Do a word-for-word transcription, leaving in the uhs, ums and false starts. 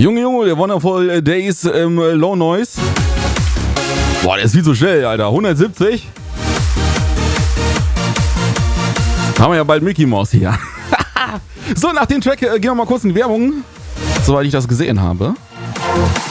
Junge, Junge, der Wonderful Days im ähm, Low Noise. Boah, der ist viel zu schnell, Alter. hundertsiebzig. Haben wir ja bald Mickey Mouse hier. So, nach dem Track äh, gehen wir mal kurz in die Werbung. Soweit ich das gesehen habe.